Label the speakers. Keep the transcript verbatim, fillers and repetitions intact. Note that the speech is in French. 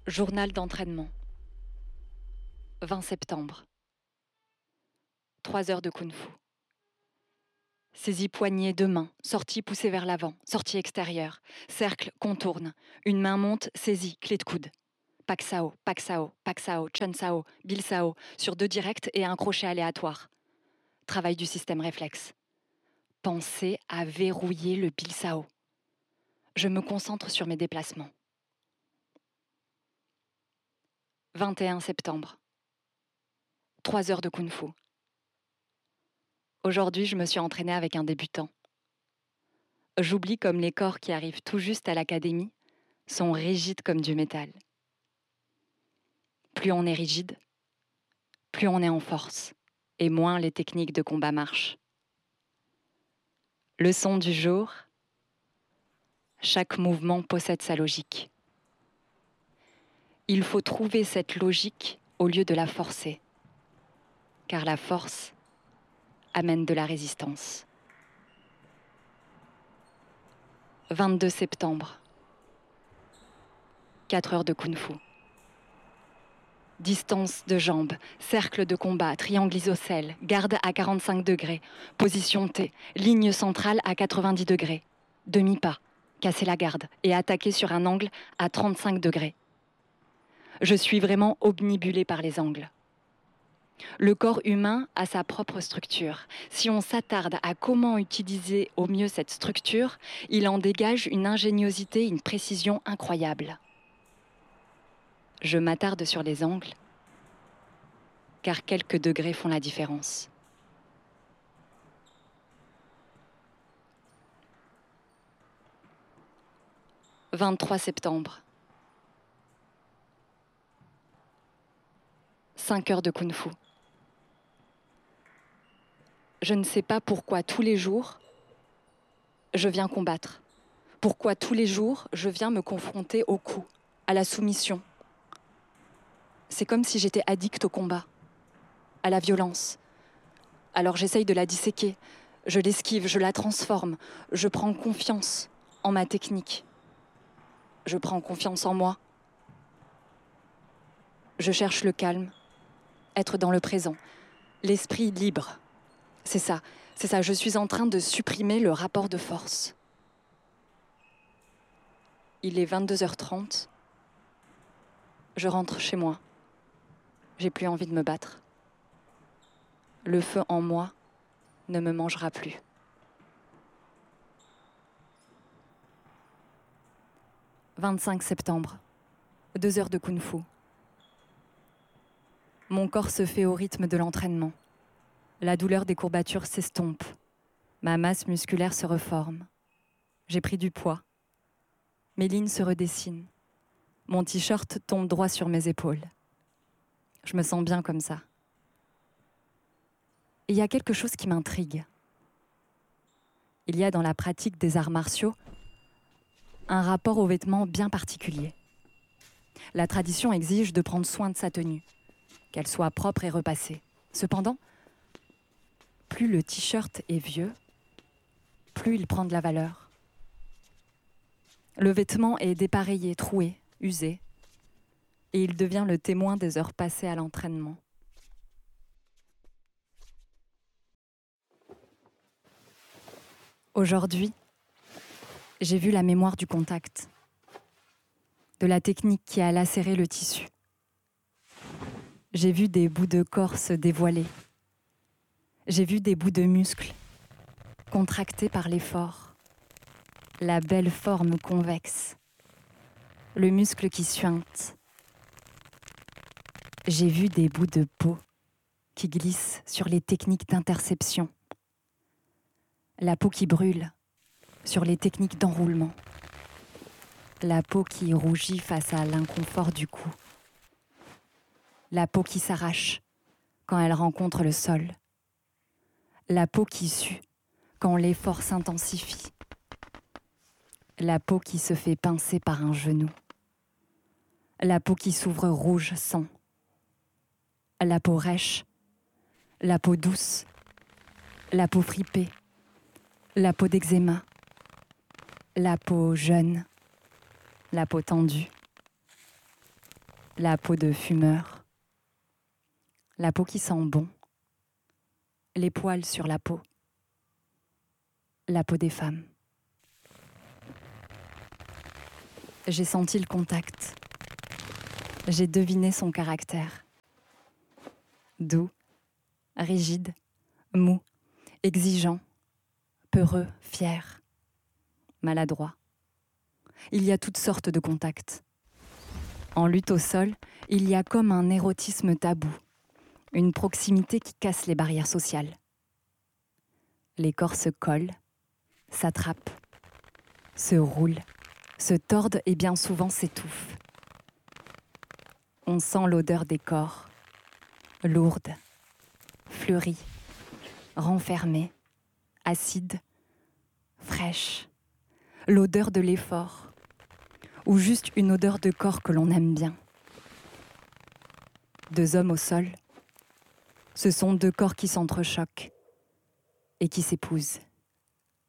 Speaker 1: Journal d'entraînement. vingt septembre. trois heures de kung-fu. Saisie poignée, deux mains, sortie poussée vers l'avant, sortie extérieure, cercle, contourne, une main monte, saisie, clé de coude. Pak Sao, Pak Sao, Pak Sao, Chun Sao, Bil Sao, sur deux directs et un crochet aléatoire. Travail du système réflexe. Pensez à verrouiller le Bil Sao. Je me concentre sur mes déplacements. vingt et un septembre. trois heures de kung-fu. Aujourd'hui, je me suis entraînée avec un débutant. J'oublie comme les corps qui arrivent tout juste à l'académie sont rigides comme du métal. Plus on est rigide, plus on est en force, et moins les techniques de combat marchent. Leçon du jour, chaque mouvement possède sa logique. Il faut trouver cette logique au lieu de la forcer, car la force amène de la résistance. vingt-deux septembre. quatre heures de kung-fu. Distance de jambes, cercle de combat, triangle isocèle, garde à quarante-cinq degrés, position T, ligne centrale à quatre-vingt-dix degrés, demi-pas, casser la garde et attaquer sur un angle à trente-cinq degrés. Je suis vraiment obnubilée par les angles. Le corps humain a sa propre structure. Si on s'attarde à comment utiliser au mieux cette structure, il en dégage une ingéniosité, une précision incroyable. Je m'attarde sur les angles, car quelques degrés font la différence. vingt-trois septembre. cinq heures de kung-fu. Je ne sais pas pourquoi tous les jours, je viens combattre. Pourquoi tous les jours, je viens me confronter au coup, à la soumission. C'est comme si j'étais addict au combat, à la violence. Alors j'essaye de la disséquer, je l'esquive, je la transforme, je prends confiance en ma technique. Je prends confiance en moi. Je cherche le calme, être dans le présent, l'esprit libre. C'est ça, c'est ça, je suis en train de supprimer le rapport de force. Il est vingt-deux heures trente. Je rentre chez moi. J'ai plus envie de me battre. Le feu en moi ne me mangera plus. vingt-cinq septembre. Deux heures de kung-fu. Mon corps se fait au rythme de l'entraînement. La douleur des courbatures s'estompe. Ma masse musculaire se reforme. J'ai pris du poids. Mes lignes se redessinent. Mon t-shirt tombe droit sur mes épaules. Je me sens bien comme ça. Et il y a quelque chose qui m'intrigue. Il y a dans la pratique des arts martiaux un rapport aux vêtements bien particulier. La tradition exige de prendre soin de sa tenue, qu'elle soit propre et repassée. Cependant, plus le t-shirt est vieux, plus il prend de la valeur. Le vêtement est dépareillé, troué, usé, et il devient le témoin des heures passées à l'entraînement. Aujourd'hui, j'ai vu la mémoire du contact, de la technique qui a lacéré le tissu. J'ai vu des bouts de corps se dévoiler. J'ai vu des bouts de muscles contractés par l'effort. La belle forme convexe. Le muscle qui suinte. J'ai vu des bouts de peau qui glissent sur les techniques d'interception. La peau qui brûle sur les techniques d'enroulement. La peau qui rougit face à l'inconfort du cou. La peau qui s'arrache quand elle rencontre le sol. La peau qui sue quand l'effort s'intensifie. La peau qui se fait pincer par un genou. La peau qui s'ouvre rouge sang. La peau rêche. La peau douce. La peau fripée. La peau d'eczéma. La peau jeune. La peau tendue. la peau de fumeur, la peau qui sent bon, les poils sur la peau, la peau des femmes. J'ai senti le contact, j'ai deviné son caractère. Doux, rigide, mou, exigeant, peureux, fier, maladroit. Il y a toutes sortes de contacts. En lutte au sol, il y a comme un érotisme tabou, une proximité qui casse les barrières sociales. Les corps se collent, s'attrapent, se roulent, se tordent et bien souvent s'étouffent. On sent l'odeur des corps, lourde, fleurie, renfermée, acide, fraîche, l'odeur de l'effort, ou juste une odeur de corps que l'on aime bien. Deux hommes au sol, ce sont deux corps qui s'entrechoquent et qui s'épousent.